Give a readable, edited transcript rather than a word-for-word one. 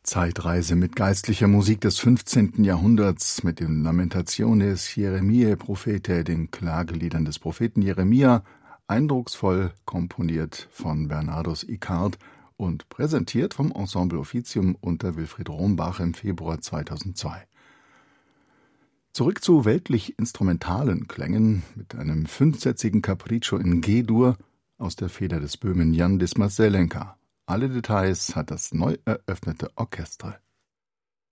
Zeitreise mit geistlicher Musik des 15. Jahrhunderts, mit den Lamentationes Jeremiae Prophetae, den Klageliedern des Propheten Jeremia, eindrucksvoll komponiert von Bernardus Icard und präsentiert vom Ensemble Officium unter Wilfried Rombach im Februar 2002. Zurück zu weltlich-instrumentalen Klängen mit einem 5-sätzigen Capriccio in G-Dur aus der Feder des Böhmen Jan Dismas Zelenka. Alle Details hat das neu eröffnete Orchester.